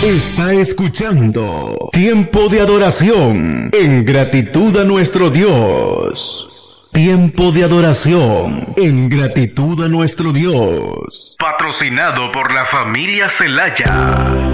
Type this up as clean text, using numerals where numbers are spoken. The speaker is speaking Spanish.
Está escuchando Tiempo de Adoración en gratitud a nuestro Dios. Tiempo de adoración en gratitud a nuestro Dios. Patrocinado por la familia Celaya.